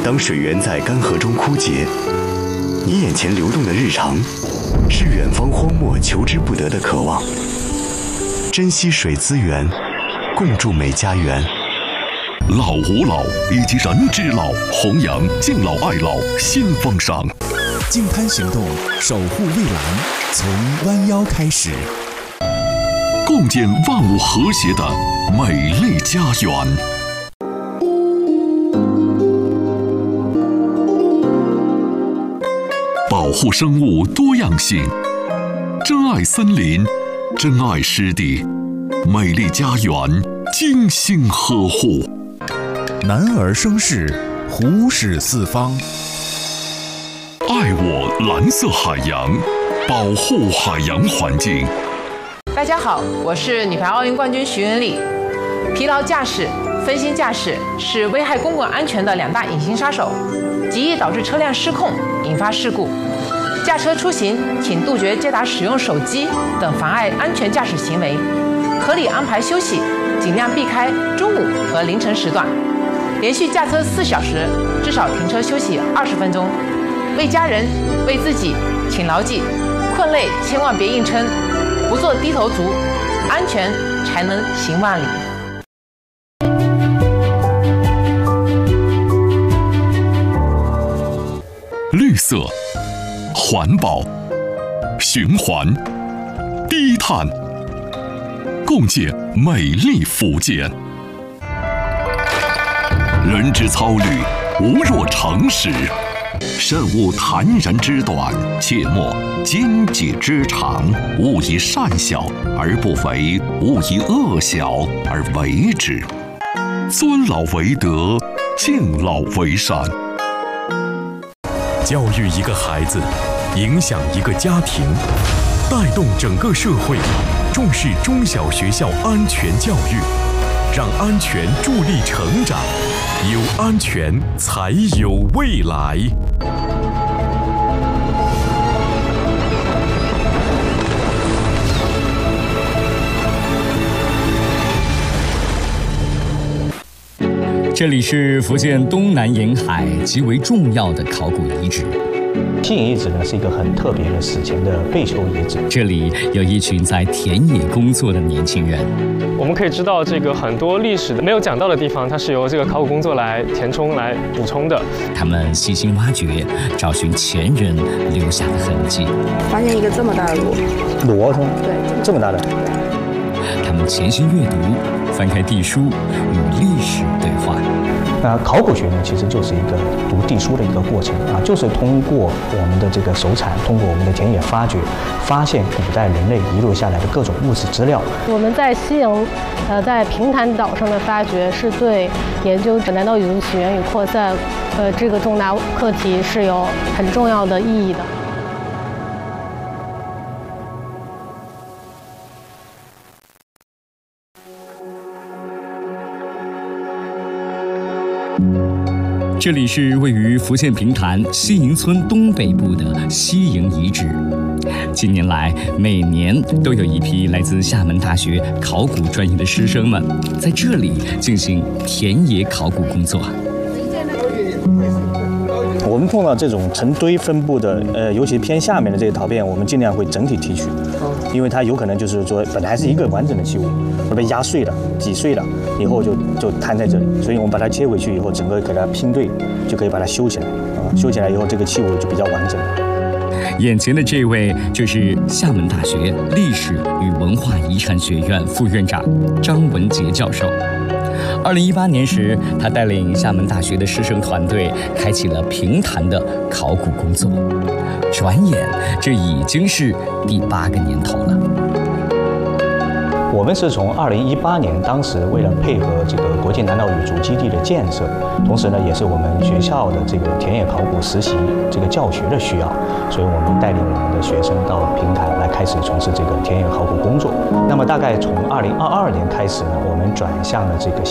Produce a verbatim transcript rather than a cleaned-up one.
当水源在干涸中枯竭，你眼前流动的日常，是远方荒漠求之不得的渴望。珍惜水资源，共筑美家园。 老吾老以及人之老，弘扬敬老爱老新风尚。 净滩行动，守护蔚蓝，从弯腰开始， 共建万物和谐的美丽家园。保护生物多样性，珍爱森林，珍爱湿地，美丽家园精心呵护。 男儿生事，虎视四方。 爱我蓝色海洋，保护海洋环境。 大家好，我是女排奥运冠军徐文丽。疲劳驾驶、分心驾驶是危害公共安全的两大隐形杀手，极易导致车辆失控，引发事故。驾车出行，请杜绝接打使用手机等妨碍安全驾驶行为，合理安排休息，尽量避开中午和凌晨时段。连续驾车四小时，至少停车休息二十分钟。为家人，为自己，请牢记：困累千万别硬撑，不做低头族，安全才能行万里。 绿色、环保、循环、低碳，共建美丽福建。人之操虑，无若诚实。慎勿谈人之短，切莫奸己之长。勿以善小而不为，勿以恶小而为之。尊老为德，敬老为善。 教育一个孩子，影响一个家庭，带动整个社会，重视中小学校安全教育，让安全助力成长，有安全才有未来。 这里是福建东南沿海极为重要的考古遗址。 西营遗址呢是一个很特别的史前的贝丘遗址。 这里有一群在田野工作的年轻人。 我们可以知道，这个很多历史没有讲到的地方，它是由这个考古工作来填充、来补充的。 他们细心挖掘，找寻前人留下的痕迹。 发现一个这么大的螺， 螺是吗？ 对， 这么大的。 他们潜心阅读，翻开地书，与历史对话。 那考古学呢，其实就是一个读地书的一个过程啊，就是通过我们的这个手产，通过我们的田野发掘，发现古代人类遗留下来的各种物质资料。 我们在西营，呃，在平潭岛上的发掘，是对研究南岛语族起源与扩散，呃，这个重大课题是有很重要的意义的。 这里是位于福建平潭西营村东北部的西营遗址。近年来，每年都有一批来自厦门大学考古专业的师生们在这里进行田野考古工作。 我们碰到这种成堆分布的，呃，尤其偏下面的这些陶片，我们尽量会整体提取，因为它有可能就是说本来是一个完整的器物，会被压碎了、挤碎了，以后就就摊在这里，所以我们把它切回去以后，整个给它拼对，就可以把它修起来啊，修起来以后，这个器物就比较完整。 眼前的这位就是厦门大学历史与文化遗产学院副院长张文杰教授。二零一八年时，他带领厦门大学的师生团队，开启了平潭的考古工作。转眼，这已经是第八个年头了。 我们是从二零一八年，当时为了配合这个国际南岛语族基地的建设，同时呢，也是我们学校的这个田野考古实习这个教学的需要，所以我们带领我们的学生到平潭来开始从事这个田野考古工作。那么大概从二零二二年开始呢，我们转向了这个